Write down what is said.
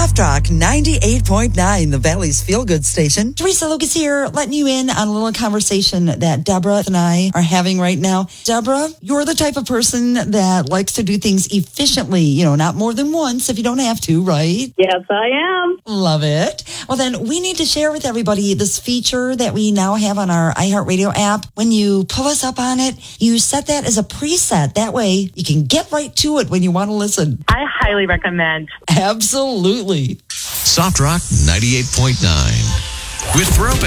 Soft Rock 98.9, the Valley's feel-good station. Teresa Lucas here, letting you in on a little conversation that Deborah and I are having right now. Deborah, you're the type of person that likes to do things efficiently, not more than once if you don't have to, right? Yes, I am. Love it. Well, then we need to share with everybody this feature that we now have on our iHeartRadio app. When you pull us up on it, you set that as a preset. That way you can get right to it when you want to listen. I highly recommend. Absolutely. Soft Rock 98.9 with Throwback.